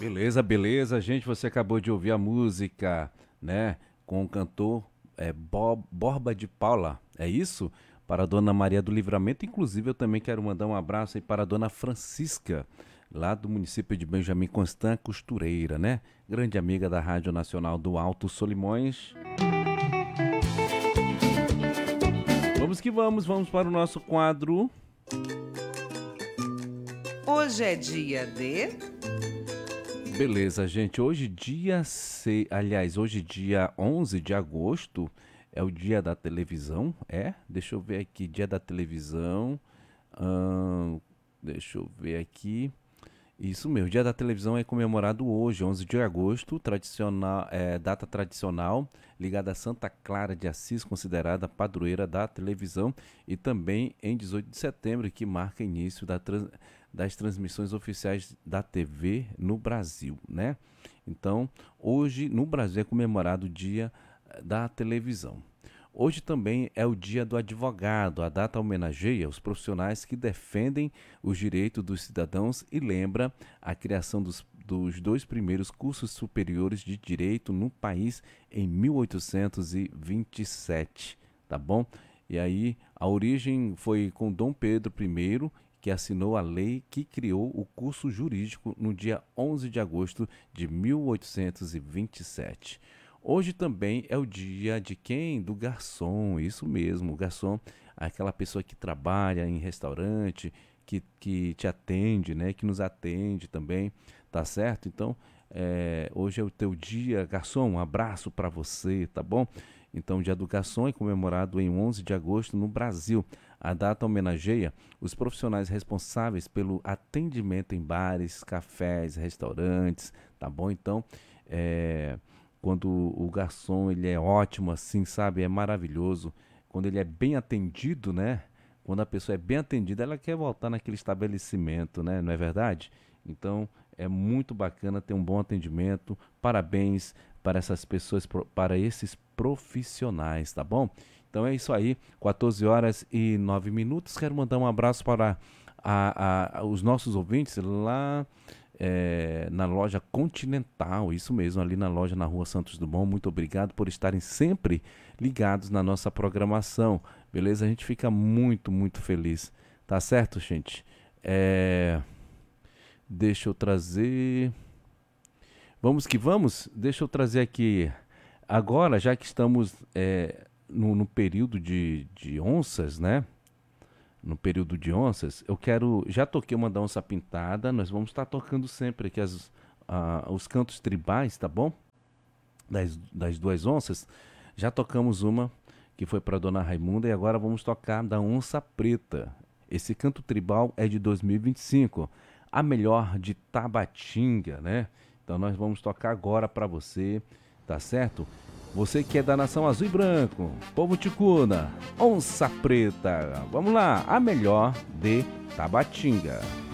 Beleza, beleza, gente. Você acabou de ouvir a música, né? Com o cantor Borba de Paula. É isso? Para a Dona Maria do Livramento. Inclusive, eu também quero mandar um abraço aí para a Dona Francisca, lá do município de Benjamin Constant Costureira, né? Grande amiga da Rádio Nacional do Alto Solimões. Vamos que vamos, vamos para o nosso quadro. Hoje é dia de... Beleza, gente. Hoje hoje dia 11 de agosto é o dia da televisão, Deixa eu ver aqui, dia da televisão. Deixa eu ver aqui. Isso mesmo, o dia da televisão é comemorado hoje, 11 de agosto, data tradicional ligada a Santa Clara de Assis, considerada padroeira da televisão, e também em 18 de setembro, que marca início das transmissões oficiais da TV no Brasil, né? Então, hoje no Brasil é comemorado o dia da televisão. Hoje também é o dia do advogado. A data homenageia os profissionais que defendem os direitos dos cidadãos e lembra a criação dos dois primeiros cursos superiores de direito no país em 1827, tá bom? E aí a origem foi com Dom Pedro I, que assinou a lei que criou o curso jurídico no dia 11 de agosto de 1827. Hoje também é o dia de quem? Do garçom, isso mesmo, o garçom, aquela pessoa que trabalha em restaurante, que te atende, né? Que nos atende também, tá certo? Então, hoje é o teu dia, garçom, um abraço para você, tá bom? Então, o dia do garçom é comemorado em 11 de agosto no Brasil. A data homenageia os profissionais responsáveis pelo atendimento em bares, cafés, restaurantes, tá bom? Então, quando o garçom ele é ótimo assim, sabe? É maravilhoso. Quando ele é bem atendido, né? Quando a pessoa é bem atendida, ela quer voltar naquele estabelecimento, né? Não é verdade? Então, é muito bacana ter um bom atendimento. Parabéns para essas pessoas, para esses profissionais, tá bom? Então é isso aí, 14 horas e 9 minutos. Quero mandar um abraço para os nossos ouvintes lá na loja Continental, isso mesmo, ali na loja na Rua Santos Dumont. Muito obrigado por estarem sempre ligados na nossa programação, beleza? A gente fica muito, muito feliz, tá certo, gente? Deixa eu trazer... Vamos que vamos? Deixa eu trazer aqui, agora, já que estamos no período de onças, né? No período de onças, eu quero. Já toquei uma da onça pintada, nós vamos estar tocando sempre aqui os cantos tribais, tá bom? Das duas onças. Já tocamos uma que foi para Dona Raimunda e agora vamos tocar da onça preta. Esse canto tribal é de 2025, a melhor de Tabatinga, né? Então nós vamos tocar agora para você, tá certo? Você que é da nação azul e branco, povo ticuna, onça preta. Vamos lá, a melhor de Tabatinga.